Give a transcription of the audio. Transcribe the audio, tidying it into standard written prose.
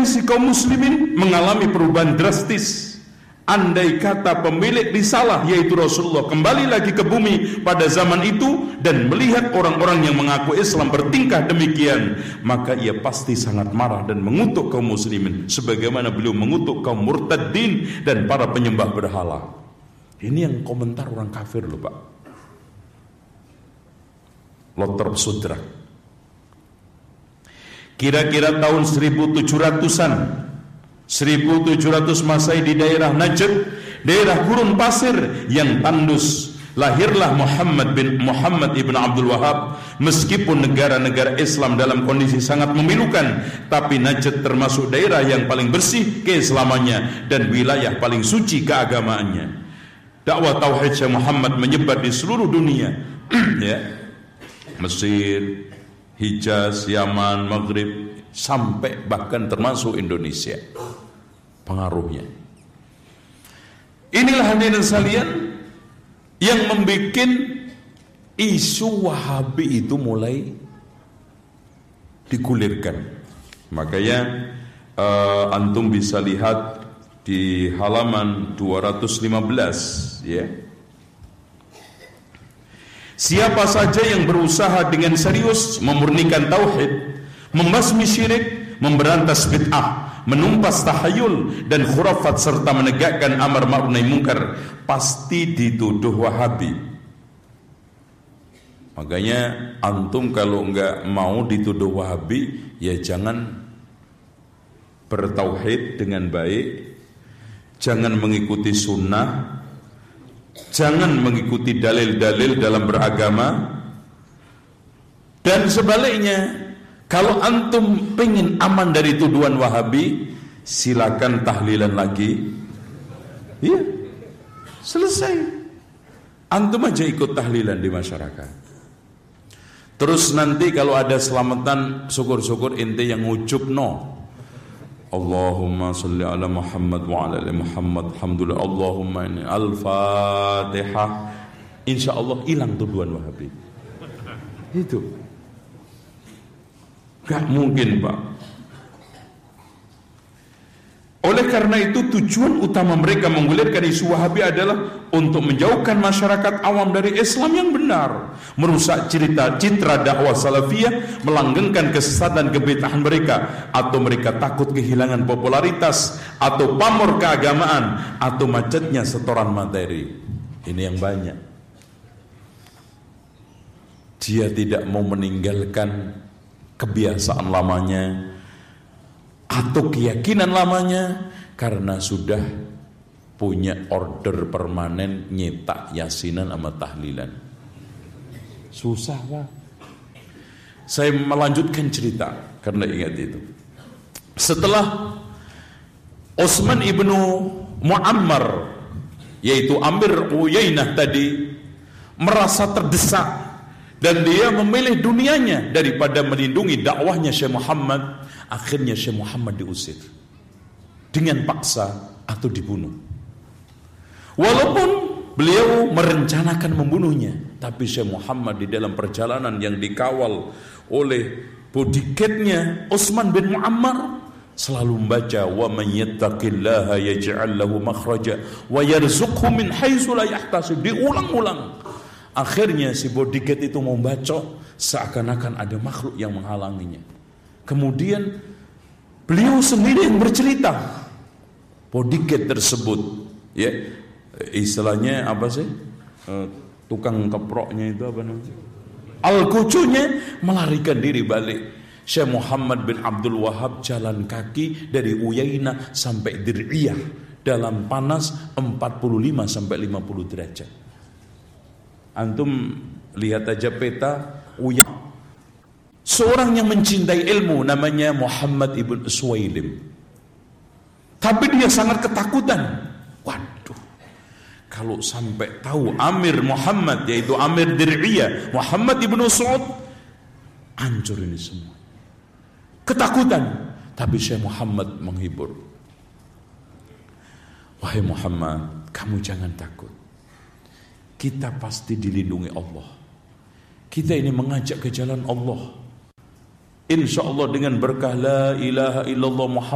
kondisi kaum muslimin mengalami perubahan drastis. Andai kata pemilik risalah yaitu Rasulullah kembali lagi ke bumi pada zaman itu dan melihat orang-orang yang mengaku Islam bertingkah demikian, maka ia pasti sangat marah dan mengutuk kaum muslimin sebagaimana beliau mengutuk kaum murtadin dan para penyembah berhala. Ini yang komentar orang kafir loh Pak. Lothrop Sudrak. Kira-kira tahun 1700-an, 1700 Masehi di daerah Najd, daerah gurun pasir yang tandus, lahirlah Muhammad ibn Abdul Wahab. Meskipun negara-negara Islam dalam kondisi sangat memilukan, tapi Najd termasuk daerah yang paling bersih keislamannya dan wilayah paling suci keagamaannya. Dakwah tauhid Syekh Muhammad menyebar di seluruh dunia. Ya. Mesir, Hijaz, Yaman, Maghrib, sampai bahkan termasuk Indonesia pengaruhnya. Inilah hadirin sekalian yang membuat isu Wahabi itu mulai digulirkan. Makanya antum bisa lihat di halaman 215 ya. Siapa saja yang berusaha dengan serius memurnikan tauhid, membasmi syirik, memberantas bid'ah, menumpas tahayul dan khurafat serta menegakkan amar ma'ruf nahi munkar, pasti dituduh Wahabi. Makanya antum kalau enggak mau dituduh Wahabi, ya jangan bertauhid dengan baik, jangan mengikuti sunnah, jangan mengikuti dalil-dalil dalam beragama. Dan sebaliknya, kalau antum pengen aman dari tuduhan Wahabi, silakan tahlilan lagi. Iya, selesai. Antum aja ikut tahlilan di masyarakat. Terus nanti kalau ada selamatan, syukur-syukur ente yang ngucup no. Allahumma salli ala Muhammad wa ala ali Muhammad. Alhamdulillah. Allahumma inni al-Fatihah. Insyaallah hilang tuduhan Wahabi. Itu gak mungkin Pak. Oleh karena itu tujuan utama mereka menggulirkan isu Wahabi adalah untuk menjauhkan masyarakat awam dari Islam yang benar, merusak citra dakwah salafiyah, melanggengkan kesesatan kebid'ahan mereka, atau mereka takut kehilangan popularitas, atau pamor keagamaan, atau macetnya setoran materi. Ini yang banyak. Dia tidak mau meninggalkan kebiasaan lamanya atau keyakinan lamanya karena sudah punya order permanen nyetak yasinan sama tahlilan. Susah Pak. Saya melanjutkan cerita karena ingat itu. Setelah Utsman ibnu Muammar, yaitu Amir Uyainah tadi, merasa terdesak dan dia memilih dunianya daripada melindungi dakwahnya Syekh Muhammad, akhirnya Syekh Muhammad diusir dengan paksa atau dibunuh. Walaupun beliau merencanakan membunuhnya, tapi Syekh Muhammad di dalam perjalanan yang dikawal oleh bodyguardnya Utsman bin Muammar selalu membaca wa man yattaqillaha yaj'al lahu makhraja wa yarzuqhu min haitsu la yahtasib, diulang-ulang. Akhirnya si bodyguard itu membaca seakan-akan ada makhluk yang menghalanginya. Kemudian beliau sendiri yang bercerita. Bodyguard tersebut, ya, istilahnya apa sih? Tukang keproknya itu apa namanya? Al-Kucunya melarikan diri balik. Syekh Muhammad bin Abdul Wahab jalan kaki dari Uyainah sampai Dir'iyah dalam panas 45 sampai 50 derajat. Antum lihat aja peta Uyainah. Seorang yang mencintai ilmu namanya Muhammad ibn Suwailim. Tapi dia sangat ketakutan. Waduh, kalau sampai tahu Amir Muhammad, yaitu Amir Dir'iyah, Muhammad ibn Saud, hancur ini semua. Ketakutan. Tapi Syekh Muhammad menghibur. Wahai Muhammad, kamu jangan takut. Kita pasti dilindungi Allah. Kita ini mengajak ke jalan Allah. Insya Allah dengan berkah la ilaha illallah Muhammad